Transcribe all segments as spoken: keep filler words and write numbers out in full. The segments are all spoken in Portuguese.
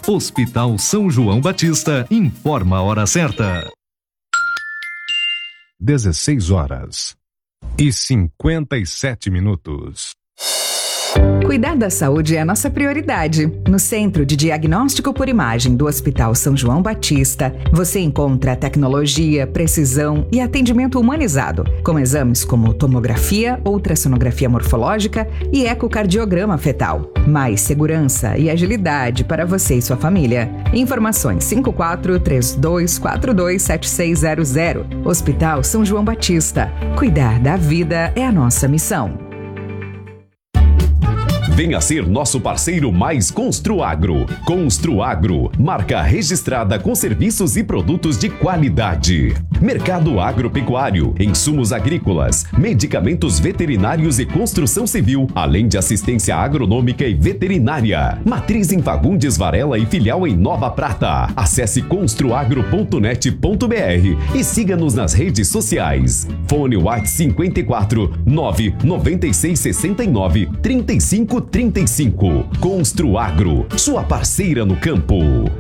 Hospital São João Batista informa a hora certa. dezesseis horas e cinquenta e sete minutos. Cuidar da saúde é a nossa prioridade. No Centro de Diagnóstico por Imagem do Hospital São João Batista, você encontra tecnologia, precisão e atendimento humanizado, com exames como tomografia, ultrassonografia morfológica e ecocardiograma fetal. Mais segurança e agilidade para você e sua família. Informações cinco quatro três dois quatro dois sete seis zero zero. Hospital São João Batista. Cuidar da vida é a nossa missão. Venha ser nosso parceiro mais Construagro. Construagro, marca registrada com serviços e produtos de qualidade. Mercado agropecuário, insumos agrícolas, medicamentos veterinários e construção civil, além de assistência agronômica e veterinária. Matriz em Fagundes Varela e filial em Nova Prata. Acesse construagro ponto net ponto b r e siga-nos nas redes sociais. Fone WhatsApp cinquenta e quatro, nove noventa e seis sessenta e nove, trinta e cinco trinta e cinco. Construagro, sua parceira no campo.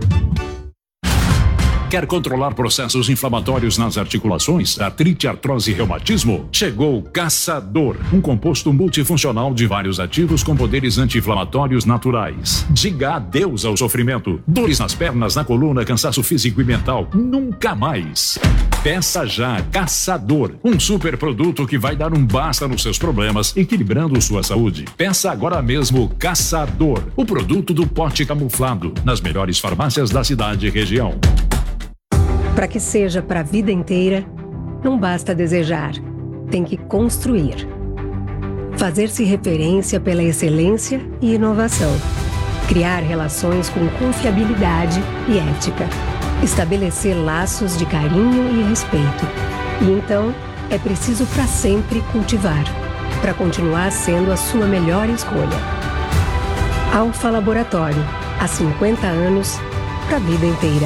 Quer controlar processos inflamatórios nas articulações, artrite, artrose e reumatismo? Chegou o Caçador, um composto multifuncional de vários ativos com poderes anti-inflamatórios naturais. Diga adeus ao sofrimento. Dores nas pernas, na coluna, cansaço físico e mental. Nunca mais. Peça já Caçador, um super produto que vai dar um basta nos seus problemas, equilibrando sua saúde. Peça agora mesmo Caçador, o produto do pote camuflado, nas melhores farmácias da cidade e região. Para que seja para a vida inteira, não basta desejar, tem que construir. Fazer-se referência pela excelência e inovação. Criar relações com confiabilidade e ética. Estabelecer laços de carinho e respeito. E então, é preciso para sempre cultivar, para continuar sendo a sua melhor escolha. Alfa Laboratório, há cinquenta anos, para a vida inteira.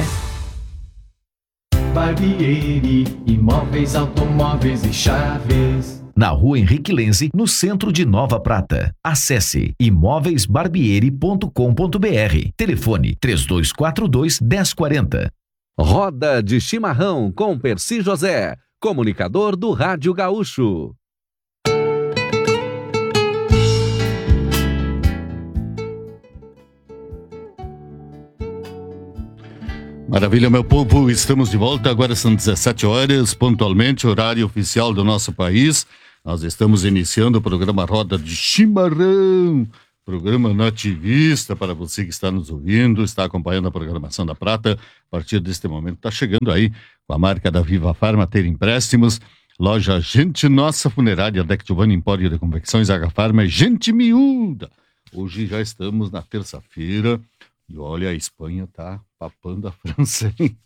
Barbieri, imóveis, automóveis e chaves. Na rua Henrique Lenze, no centro de Nova Prata. Acesse imóveis barbieri ponto com ponto b r. Telefone três dois quatro dois, um zero quatro zero. Roda de Chimarrão com Percy José, comunicador do Rádio Gaúcho. Maravilha, meu povo, estamos de volta, agora são dezessete horas, pontualmente, horário oficial do nosso país. Nós estamos iniciando o programa Roda de Chimarrão, programa nativista para você que está nos ouvindo, está acompanhando a programação da Prata. A partir deste momento está chegando aí com a marca da Viva Farma ter empréstimos, loja Gente Nossa Funerária, Deck Giovanni Empório de Confecções, H Farma e Gente Miúda. Hoje já estamos na terça-feira. E olha, a Espanha tá papando a França, hein?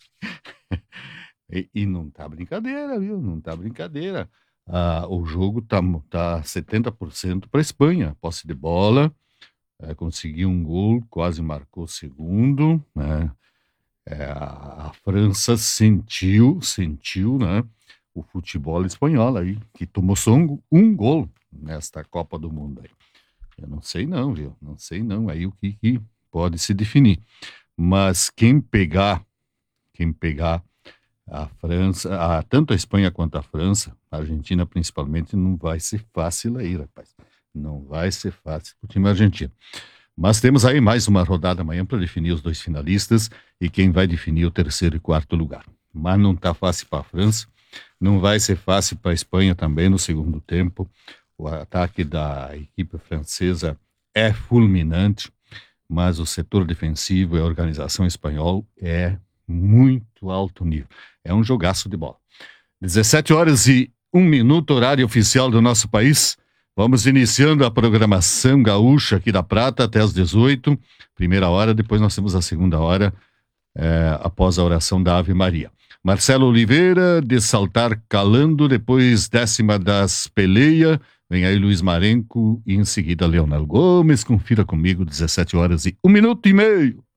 e, e não tá brincadeira, viu? Não tá brincadeira. Ah, o jogo tá, tá setenta por cento para a Espanha. Posse de bola, é, conseguiu um gol, quase marcou o segundo, né? É, a, a França sentiu, sentiu, né? O futebol espanhol aí, que tomou só um, um gol nesta Copa do Mundo aí. Eu não sei não, viu? Não sei não. Aí o que... que pode se definir, mas quem pegar, quem pegar a França, a, tanto a Espanha quanto a França, a Argentina principalmente, não vai ser fácil aí, rapaz, não vai ser fácil para o time argentino. Mas temos aí mais uma rodada amanhã para definir os dois finalistas e quem vai definir o terceiro e quarto lugar. Mas não está fácil para a França, não vai ser fácil para a Espanha também no segundo tempo. O ataque da equipe francesa é fulminante, mas o setor defensivo e a organização espanhol é muito alto nível. É um jogaço de bola. dezessete horas e um minuto, horário oficial do nosso país. Vamos iniciando a programação gaúcha aqui da Prata até as dezoito. Primeira hora, depois nós temos a segunda hora, é, após a oração da Ave Maria. Marcelo Oliveira, de Saltar Calando, depois décima das Peleia. Vem aí Luiz Marenco e em seguida Leonel Gomes. Confira comigo, dezessete horas e um minuto e meio.